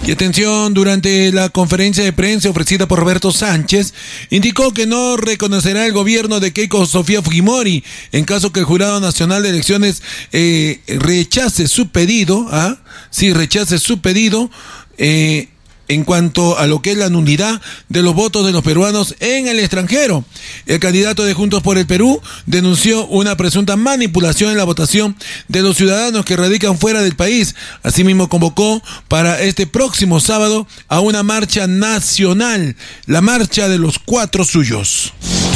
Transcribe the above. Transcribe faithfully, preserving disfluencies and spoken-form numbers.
Y atención, durante la conferencia de prensa ofrecida por Roberto Sánchez, indicó que no reconocerá el gobierno de Keiko Sofía Fujimori en caso que el Jurado Nacional de Elecciones eh, rechace su pedido, ¿ah? Sí, rechace su pedido, eh, en cuanto a lo que es la nulidad de los votos de los peruanos en el extranjero. El candidato de Juntos por el Perú denunció una presunta manipulación en la votación de los ciudadanos que radican fuera del país. Asimismo, convocó para este próximo sábado a una marcha nacional, la marcha de los cuatro suyos.